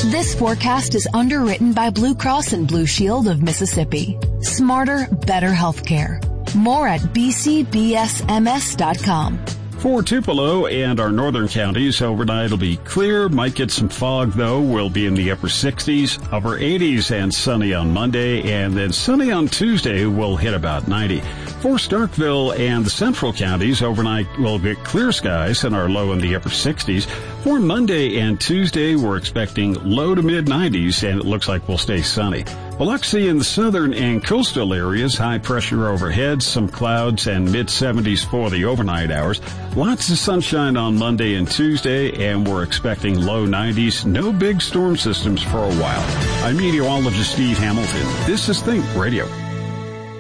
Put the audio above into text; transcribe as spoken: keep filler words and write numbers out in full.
This forecast is underwritten by Blue Cross and Blue Shield of Mississippi. Smarter, better healthcare. More at b c b s m s dot com. For Tupelo and our northern counties, overnight will be clear. Might get some fog, though. We'll be in the upper sixties, upper eighties, and sunny on Monday. And then sunny on Tuesday will hit about ninety. For Starkville and the central counties, overnight we'll get clear skies and our low in the upper sixties. For Monday and Tuesday, we're expecting low to mid nineties, and it looks like we'll stay sunny. Biloxi in the southern and coastal areas, high pressure overhead, some clouds, and mid seventies for the overnight hours. Lots of sunshine on Monday and Tuesday, and we're expecting low nineties. No big storm systems for a while. I'm meteorologist Steve Hamilton. This is Think Radio.